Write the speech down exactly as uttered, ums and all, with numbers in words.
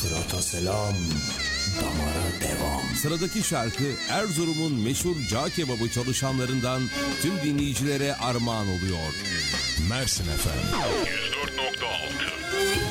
Fırat'a selam, damara devam. Sıradaki şarkı Erzurum'un meşhur cağ kebabı çalışanlarından tüm dinleyicilere armağan oluyor. Mersin efendim. yüz dört nokta altı